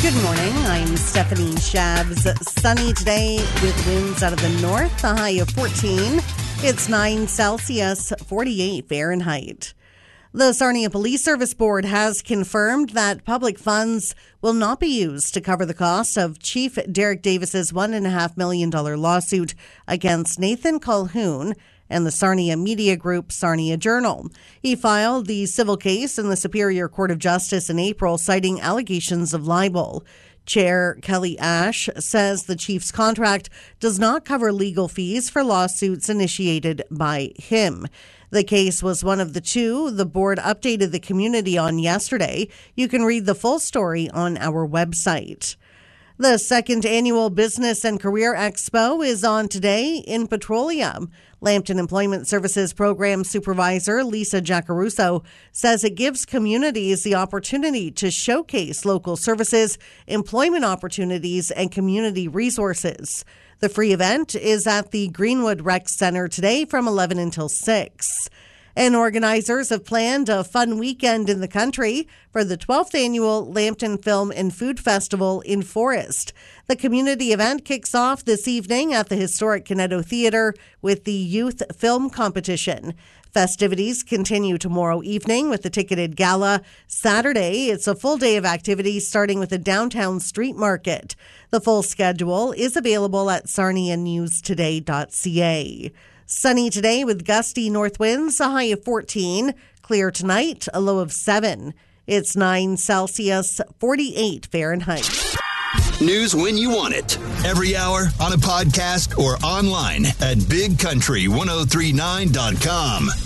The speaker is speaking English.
Good morning. I'm Stephanie Shabs. Sunny today with winds out of the north, a high of 14. It's 9 Celsius, 48 Fahrenheit. The Sarnia Police Service Board has confirmed that public funds will not be used to cover the cost of Chief Derek Davis's $1.5 million lawsuit against Nathan Colquhoun and the Sarnia media group Sarnia Journal. He filed the civil case in the Superior Court of Justice in April, citing allegations of libel. Chair Kelly Ash says the chief's contract does not cover legal fees for lawsuits initiated by him. The case was one of the two the board updated the community on yesterday. You can read the full story on our website. The second annual Business and Career Expo is on today in Petrolia. Lambton Employment Services Program Supervisor Lisa Giacaruso says it gives communities the opportunity to showcase local services, employment opportunities, and community resources. The free event is at the Greenwood Rec Center today from 11 until 6. And organizers have planned a fun weekend in the country for the 12th annual Lambton Film and Food Festival in Forest. The community event kicks off this evening at the historic Canetto Theatre with the Youth Film Competition. Festivities continue tomorrow evening with the ticketed gala. Saturday, it's a full day of activities starting with a downtown street market. The full schedule is available at sarnianewstoday.ca. Sunny today with gusty north winds, a high of 14. Clear tonight, a low of 7. It's 9 Celsius, 48 Fahrenheit. News when you want it. Every hour on a podcast or online at bigcountry1039.com.